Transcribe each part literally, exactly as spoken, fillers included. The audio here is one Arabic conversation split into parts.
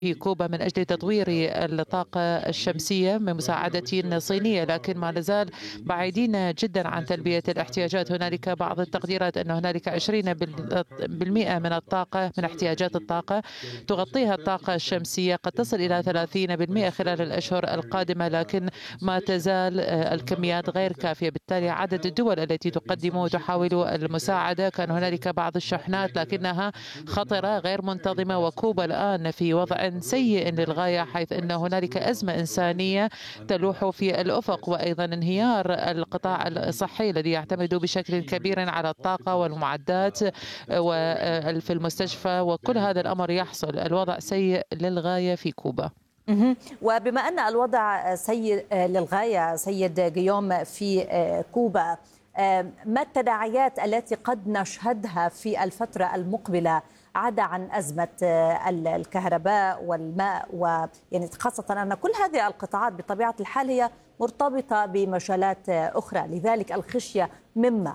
في كوبا من أجل تطوير الطاقة الشمسية بمساعدة صينية، لكن ما نزال بعيدين جدا عن تلبية الاحتياجات. هنالك بعض التقديرات أن هنالك عشرين بالمئة من الطاقة من احتياجات الطاقة تغطيها الطاقة الشمسية، قد تصل إلى ثلاثين بالمئة خلال الأشهر القادمة، لكن ما تزال الكميات غير كافية. بالتالي عدد الدول التي تقدم وتحاول المساعدة، كان هنالك بعض الشحنات لكنها خطرة غير منتظمة، وكوبا الآن في وضع سيء للغاية، حيث أن هنالك أزمة إنسانية تلوح في الأفق، وأيضا انهيار القطاع الصحي الذي يعتمد بشكل كبير على الطاقة والمعدات في المستشفى، وكل هذا الأمر يحصل. الوضع سيء للغاية في كوبا. وبما أن الوضع سيء للغاية سيد جيوم في كوبا، ما التداعيات التي قد نشهدها في الفترة المقبلة عدا عن أزمة الكهرباء والماء، ويعني خاصة أن كل هذه القطاعات بطبيعة الحال هي مرتبطة بمجالات أخرى، لذلك الخشية مما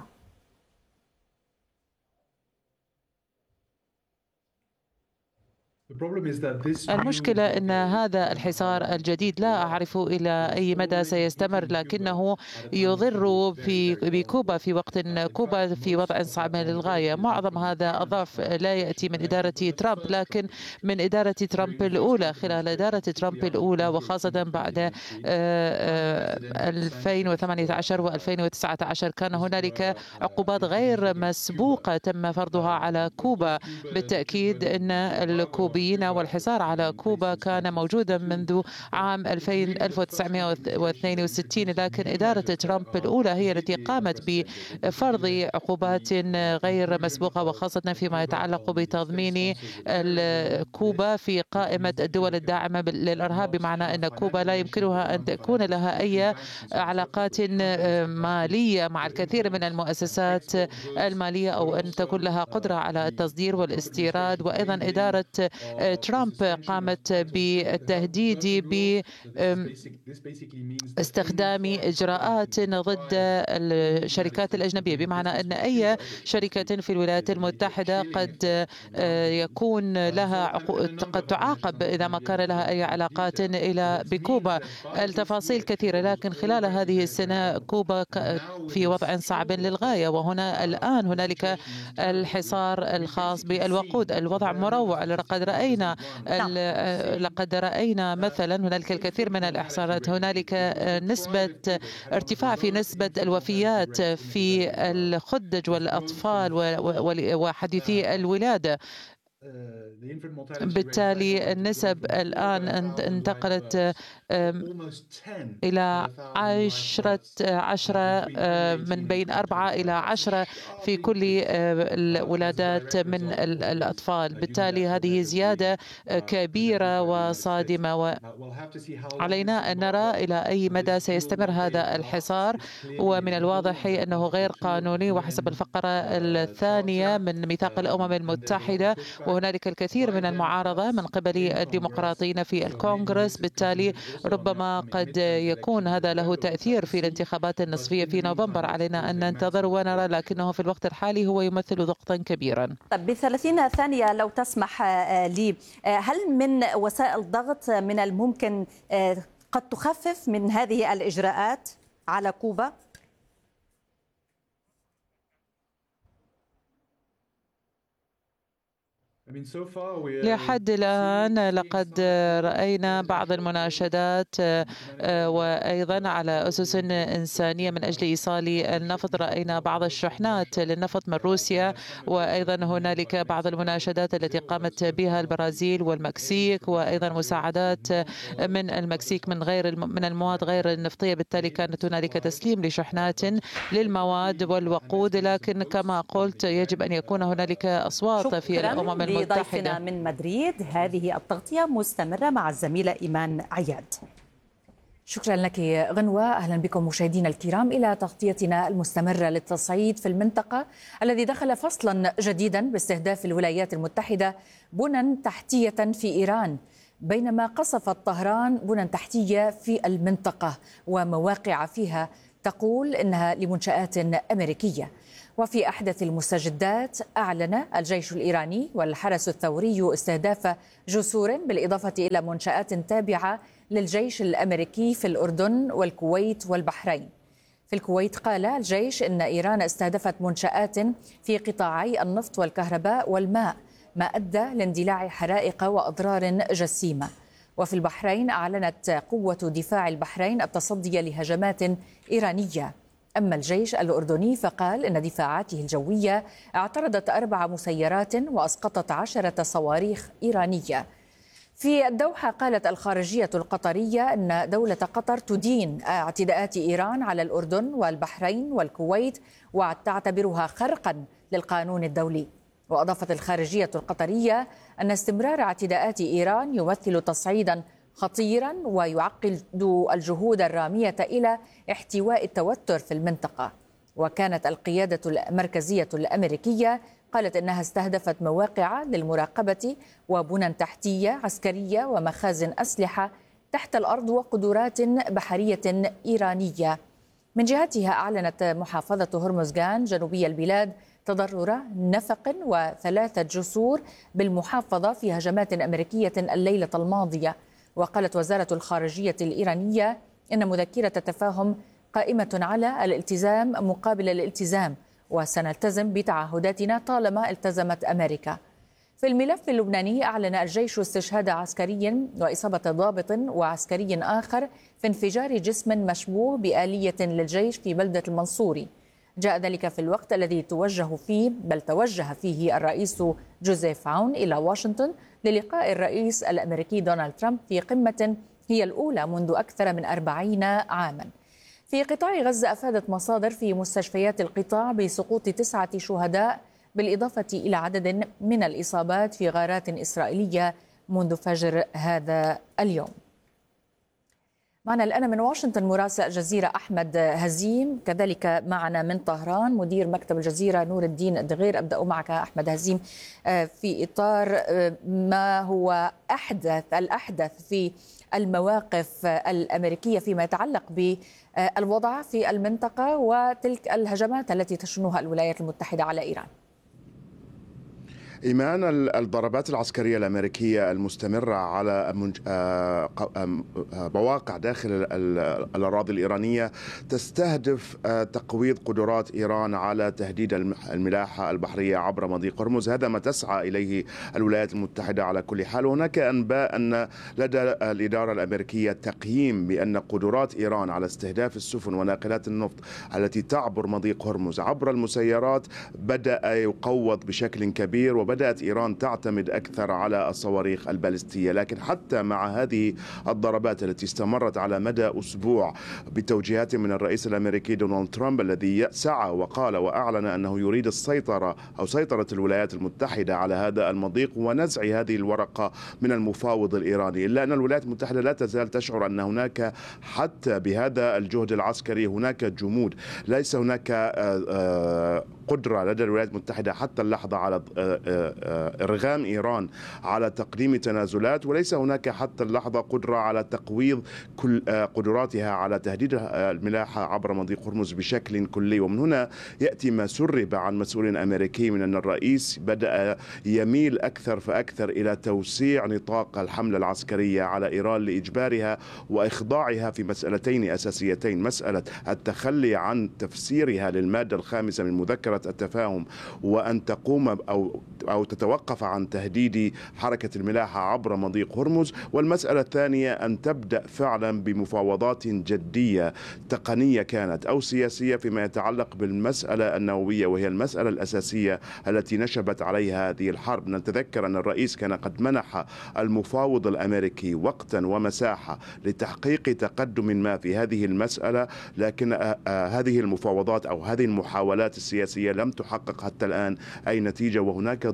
المشكلة أن هذا الحصار الجديد لا أعرف إلى أي مدى سيستمر، لكنه يضر في بكوبا في وقت كوبا في وضع صعب للغاية. معظم هذا الضعف لا يأتي من إدارة ترامب، لكن من إدارة ترامب الأولى. خلال إدارة ترامب الأولى وخاصة بعد ألفين وثمانية عشر وألفين وتسعة عشر كان هنالك عقوبات غير مسبوقة تم فرضها على كوبا. بالتأكيد أن الكوبيين والحصار على كوبا كان موجودا منذ عام ألف وتسعمئة واثنين وستين، لكن إدارة ترامب الأولى هي التي قامت بفرض عقوبات غير مسبوقة، وخاصة فيما يتعلق بتضمين كوبا في قائمة الدول الداعمة للإرهاب، بمعنى أن كوبا لا يمكنها أن تكون لها أي علاقات مالية مع الكثير من المؤسسات المالية، أو أن تكون لها قدرة على التصدير والاستيراد. وأيضا إدارة ترامب قامت بالتهديد باستخدام إجراءات ضد الشركات الأجنبية، بمعنى أن أي شركة في الولايات المتحدة قد يكون لها قد تعاقب إذا ما كان لها أي علاقات إلى بكوبا. التفاصيل كثيرة، لكن خلال هذه السنة كوبا في وضع صعب للغاية، وهنا الآن هنالك الحصار الخاص بالوقود. الوضع مروع. لقد رأينا لقد رأينا مثلا هنالك الكثير من الإحصارات. هنالك نسبة ارتفاع في نسبة الوفيات في الخدج والأطفال وحديثي الولادة. بالتالي النسب الآن انتقلت إلى عشرة عشرة من بين أربعة إلى عشرة في كل الولادات من الأطفال. بالتالي هذه زيادة كبيرة وصادمة، وعلينا أن نرى إلى أي مدى سيستمر هذا الحصار. ومن الواضح أنه غير قانوني وحسب الفقرة الثانية من ميثاق الأمم المتحدة، وهنالك الكثير من المعارضة من قبل الديمقراطيين في الكونغرس. بالتالي ربما قد يكون هذا له تأثير في الانتخابات النصفية في نوفمبر. علينا أن ننتظر ونرى، لكنه في الوقت الحالي هو يمثل ضغطا كبيرا. طب بثلاثين ثانية لو تسمح لي، هل من وسائل ضغط من الممكن قد تخفف من هذه الإجراءات على كوبا؟ لحد الآن لقد رأينا بعض المناشدات وأيضا على أسس إنسانية من أجل إيصال النفط. رأينا بعض الشحنات للنفط من روسيا، وأيضا هنالك بعض المناشدات التي قامت بها البرازيل والمكسيك، وأيضا مساعدات من المكسيك من غير من المواد غير النفطية. بالتالي كانت هنالك تسليم لشحنات للمواد والوقود، لكن كما قلت يجب أن يكون هنالك أصوات في الأمم المتحدة. ضيفنا من مدريد، هذه التغطية مستمرة مع الزميلة إيمان عياد. شكرا لك غنوة. أهلا بكم مشاهدينا الكرام إلى تغطيتنا المستمرة للتصعيد في المنطقة، الذي دخل فصلا جديدا باستهداف الولايات المتحدة بنى تحتية في إيران، بينما قصفت طهران بنى تحتية في المنطقة ومواقع فيها تقول إنها لمنشآت أمريكية. وفي أحدث المستجدات أعلن الجيش الإيراني والحرس الثوري استهداف جسور بالإضافة إلى منشآت تابعة للجيش الأمريكي في الأردن والكويت والبحرين. في الكويت قال الجيش إن إيران استهدفت منشآت في قطاعي النفط والكهرباء والماء، ما أدى لاندلاع حرائق وأضرار جسيمة. وفي البحرين أعلنت قوة دفاع البحرين التصدي لهجمات إيرانية. أما الجيش الأردني فقال إن دفاعاته الجوية اعترضت أربع مسيرات وأسقطت عشرة صواريخ إيرانية. في الدوحة قالت الخارجية القطرية أن دولة قطر تدين اعتداءات إيران على الأردن والبحرين والكويت وتعتبرها خرقا للقانون الدولي. وأضافت الخارجية القطرية أن استمرار اعتداءات إيران يمثل تصعيدا خطيرا ويعقد الجهود الرامية إلى احتواء التوتر في المنطقة. وكانت القيادة المركزية الأمريكية قالت إنها استهدفت مواقع للمراقبة وبنى تحتية عسكرية ومخازن أسلحة تحت الأرض وقدرات بحرية إيرانية. من جهتها أعلنت محافظة هرمزغان جنوبي البلاد تضرر نفق وثلاثة جسور بالمحافظة في هجمات أمريكية الليلة الماضية. وقالت وزارة الخارجية الإيرانية إن مذكرة تفاهم قائمة على الالتزام مقابل الالتزام، وسنلتزم بتعهداتنا طالما التزمت أمريكا. في الملف اللبناني أعلن الجيش استشهاد عسكري وإصابة ضابط وعسكري آخر في انفجار جسم مشبوه بآلية للجيش في بلدة المنصوري. جاء ذلك في الوقت الذي توجه فيه بل توجه فيه الرئيس جوزيف عون إلى واشنطن للقاء الرئيس الأمريكي دونالد ترامب في قمة هي الأولى منذ أكثر من أربعين عاما. في قطاع غزة أفادت مصادر في مستشفيات القطاع بسقوط تسعة شهداء بالإضافة إلى عدد من الإصابات في غارات إسرائيلية منذ فجر هذا اليوم. معنا الآن من واشنطن مراسل الجزيرة أحمد هزيم، كذلك معنا من طهران مدير مكتب الجزيرة نور الدين الدغير. أبدأ معك أحمد هزيم في إطار ما هو أحدث الأحدث في المواقف الأمريكية فيما يتعلق بالوضع في المنطقة وتلك الهجمات التي تشنها الولايات المتحدة على إيران. إيمان، الضربات العسكرية الأمريكية المستمرة على مواقع داخل الأراضي الإيرانية تستهدف تقويض قدرات إيران على تهديد الملاحة البحرية عبر مضيق هرمز. هذا ما تسعى إليه الولايات المتحدة على كل حال. وهناك أنباء أن لدى الإدارة الأمريكية تقييم بأن قدرات إيران على استهداف السفن وناقلات النفط التي تعبر مضيق هرمز عبر المسيرات بدأ يقوض بشكل كبير، وبدأت إيران تعتمد أكثر على الصواريخ البالستية. لكن حتى مع هذه الضربات التي استمرت على مدى أسبوع بتوجيهات من الرئيس الأمريكي دونالد ترامب الذي سعى وقال وأعلن أنه يريد السيطرة أو سيطرة الولايات المتحدة على هذا المضيق ونزع هذه الورقة من المفاوض الإيراني، إلا أن الولايات المتحدة لا تزال تشعر أن هناك حتى بهذا الجهد العسكري هناك جمود. ليس هناك قدرة لدى الولايات المتحدة حتى اللحظة على إرغام إيران على تقديم تنازلات، وليس هناك حتى اللحظة قدرة على تقويض كل قدراتها على تهديد الملاحة عبر مضيق هرمز بشكل كلي. ومن هنا يأتي ما سرب عن مسؤول أمريكي من أن الرئيس بدأ يميل أكثر فأكثر إلى توسيع نطاق الحملة العسكرية على إيران لإجبارها وإخضاعها في مسألتين أساسيتين: مسألة التخلي عن تفسيرها للمادة الخامسة من مذكرة التفاهم، وأن تقوم أو أو تتوقف عن تهديد حركة الملاحة عبر مضيق هرمز، والمسألة الثانية أن تبدأ فعلا بمفاوضات جدية تقنية كانت أو سياسية فيما يتعلق بالمسألة النووية، وهي المسألة الأساسية التي نشبت عليها هذه الحرب. نتذكر أن الرئيس كان قد منح المفاوض الأمريكي وقتا ومساحة لتحقيق تقدم ما في هذه المسألة، لكن هذه المفاوضات أو هذه المحاولات السياسية لم تحقق حتى الآن أي نتيجة، وهناك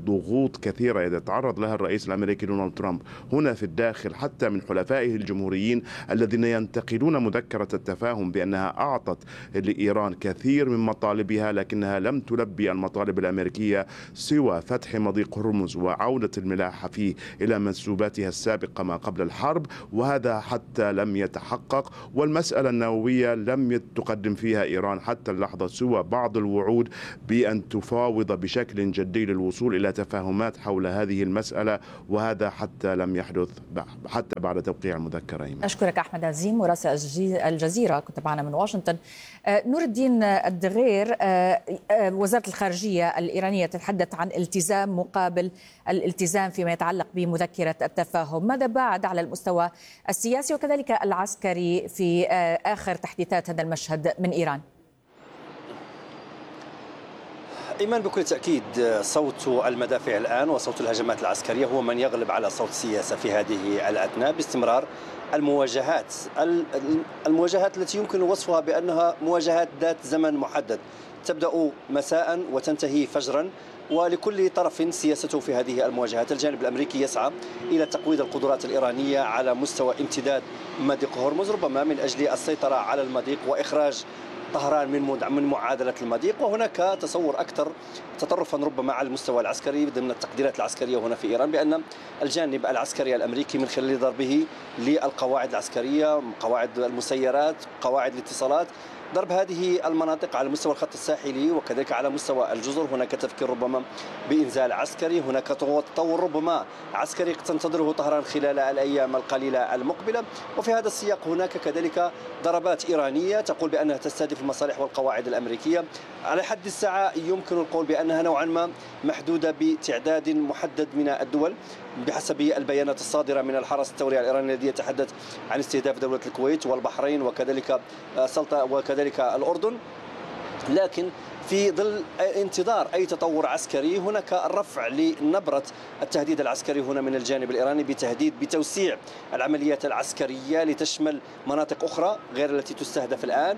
ضغوط كثيرة يتعرض لها الرئيس الأمريكي دونالد ترامب هنا في الداخل حتى من حلفائه الجمهوريين الذين ينتقدون مذكرة التفاهم بأنها أعطت لإيران كثير من مطالبها، لكنها لم تلبي المطالب الأمريكية سوى فتح مضيق هرمز وعودة الملاحة فيه إلى منسوباتها السابقة ما قبل الحرب، وهذا حتى لم يتحقق. والمسألة النووية لم تقدم فيها إيران حتى اللحظة سوى بعض الوعود بأن تفاوض بشكل جدي للوصول إلى تفاهمات حول هذه المسألة، وهذا حتى لم يحدث حتى بعد توقيع المذكرة. أشكرك أحمد عزيم مراسل الجزيرة، كنت معنا من واشنطن. نور الدين الدغير، وزارة الخارجية الإيرانية تتحدث عن التزام مقابل الالتزام فيما يتعلق بمذكرة التفاهم، ماذا بعد على المستوى السياسي وكذلك العسكري في آخر تحديثات هذا المشهد من إيران؟ إيمان، بكل تأكيد صوت المدافع الآن وصوت الهجمات العسكرية هو من يغلب على صوت السياسة في هذه الأثناء، باستمرار المواجهات المواجهات التي يمكن وصفها بأنها مواجهات ذات زمن محدد، تبدأ مساء وتنتهي فجرا، ولكل طرف سياسته في هذه المواجهات. الجانب الأمريكي يسعى إلى تقويض القدرات الإيرانية على مستوى امتداد مضيق هرمز، ربما من أجل السيطرة على المضيق وإخراج طهران من من معادلة المضيق. وهناك تصور أكثر تطرفا ربما على المستوى العسكري ضمن التقديرات العسكرية هنا في إيران، بأن الجانب العسكري الأمريكي من خلال ضربه للقواعد العسكرية، قواعد المسيرات، قواعد الاتصالات، ضرب هذه المناطق على مستوى الخط الساحلي وكذلك على مستوى الجزر، هناك تفكير ربما بإنزال عسكري، هناك تطور ربما عسكري تنتظره طهران خلال الأيام القليلة المقبلة. وفي هذا السياق هناك كذلك ضربات إيرانية تقول بأنها تستهدف المصالح والقواعد الأمريكية. على حد الساعة يمكن القول بأنها نوعا ما محدودة بتعداد محدد من الدول بحسب البيانات الصادرة من الحرس الثوري الإيراني الذي يتحدث عن استهداف دولة الكويت والبحرين وكذلك سلطة وكذلك الأردن. لكن في ظل انتظار أي تطور عسكري هناك الرفع لنبرة التهديد العسكري هنا من الجانب الإيراني بتهديد بتوسيع العمليات العسكرية لتشمل مناطق أخرى غير التي تستهدف الآن،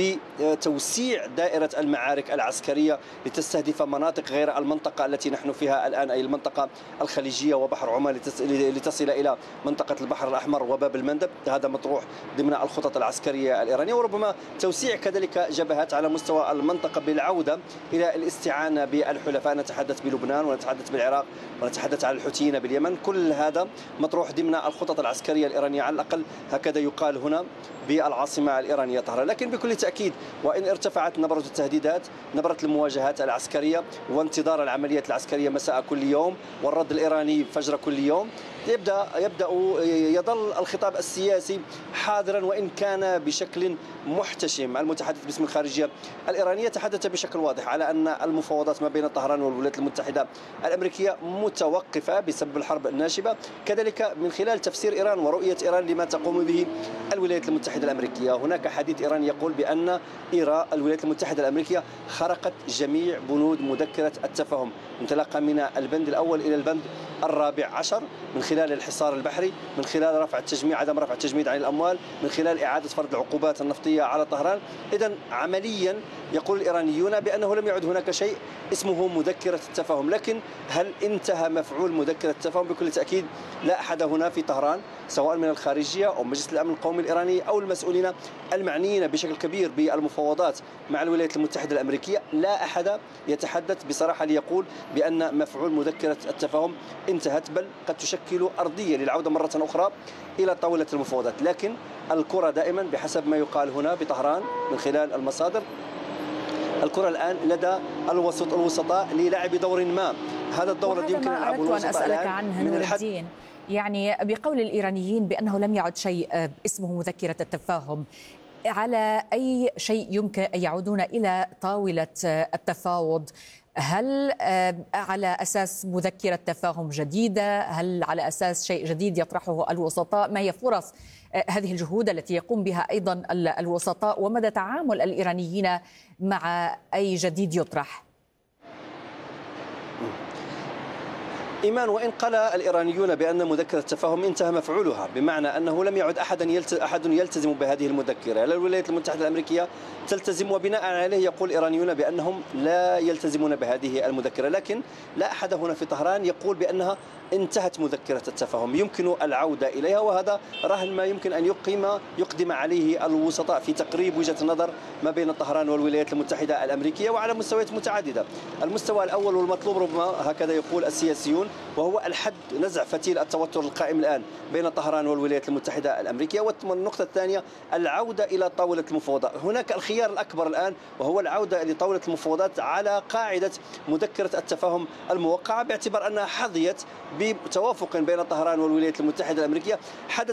بتوسيع دائرة المعارك العسكرية لتستهدف مناطق غير المنطقة التي نحن فيها الآن، أي المنطقة الخليجية وبحر عمان، لتصل إلى منطقة البحر الأحمر وباب المندب. هذا مطروح ضمن الخطط العسكرية الإيرانية، وربما توسيع كذلك جبهات على مستوى المنطقة بالعودة إلى الاستعانة بالحلفاء، نتحدث بلبنان ونتحدث بالعراق ونتحدث عن الحوثيين باليمن. كل هذا مطروح ضمن الخطط العسكرية الإيرانية، على الأقل هكذا يقال هنا بالعاصمة الإيرانية طهران. لكن بكل تأكيد وإن ارتفعت نبرة التهديدات، نبرة المواجهات العسكرية وانتظار العمليات العسكرية مساء كل يوم والرد الإيراني فجر كل يوم، يبدأ يبدأ يظل الخطاب السياسي حاضرا وإن كان بشكل محتشم. المتحدث باسم الخارجية الإيرانية تحدث بشكل واضح على أن المفاوضات ما بين طهران والولايات المتحدة الأمريكية متوقفة بسبب الحرب الناشبة، كذلك من خلال تفسير إيران ورؤية إيران لما تقوم به الولايات المتحدة الأمريكية. هناك حديث إيراني يقول بأن إيران الولايات المتحدة الأمريكية خرقت جميع بنود مذكرة التفاهم انطلاقا من البند الأول إلى البند الرابع عشر، من خلال الحصار البحري، من خلال رفع التجميع عدم رفع التجميد عن الأموال، من خلال إعادة فرض العقوبات النفطية على طهران. إذن عمليا يقول الإيرانيون بأنه لم يعد هناك شيء اسمه مذكرة التفاهم. لكن هل انتهى مفعول مذكرة التفاهم؟ بكل تأكيد لا أحد هنا في طهران سواء من الخارجية أو مجلس الأمن القومي الإيراني أو المسؤولين المعنيين بشكل كبير بالمفاوضات مع الولايات المتحدة الأمريكية، لا أحد يتحدث بصراحة ليقول بأن مفعول مذكرة التفاهم انتهت، بل قد تشكل أرضية للعودة مرة أخرى إلى طاولة المفاوضات. لكن الكرة دائما بحسب ما يقال هنا بطهران من خلال المصادر، الكرة الآن لدى الوسط الوسطاء للعب دور ما. هذا الدور الذي يمكن أن يلعبه الوسطاء الآن عنه نور الدين، يعني بقول الإيرانيين بأنه لم يعد شيء اسمه مذكرة التفاهم، على أي شيء يمكن أن يعودون إلى طاولة التفاوض؟ هل على أساس مذكرة تفاهم جديدة؟ هل على أساس شيء جديد يطرحه الوسطاء؟ ما هي فرص هذه الجهود التي يقوم بها أيضا الوسطاء، ومدى تعامل الإيرانيين مع أي جديد يطرح؟ إيمان، وإن قال الإيرانيون بأن مذكرة التفاهم انتهى مفعولها، بمعنى أنه لم يعد أحد أحد يلتزم بهذه المذكرة، لا الولايات المتحدة الأمريكية تلتزم، وبناء عليه يقول الإيرانيون بأنهم لا يلتزمون بهذه المذكرة، لكن لا أحد هنا في طهران يقول بأنها انتهت مذكرة التفاهم، يمكن العودة إليها، وهذا رهن ما يمكن أن يقيم يقدم عليه الوسطاء في تقريب وجهة النظر ما بين طهران والولايات المتحدة الأمريكية، وعلى مستويات متعددة. المستوى الأول والمطلوب ربما هكذا يقول السياسيون، وهو الحد نزع فتيل التوتر القائم الآن بين طهران والولايات المتحدة الأمريكية. والنقطة الثانية العودة إلى طاولة المفاوضات. هناك الخيار الأكبر الآن وهو العودة لطاولة المفاوضات على قاعدة مذكرة التفاهم الموقعة، باعتبار أنها حظيت بتوافق بين طهران والولايات المتحدة الأمريكية. حدث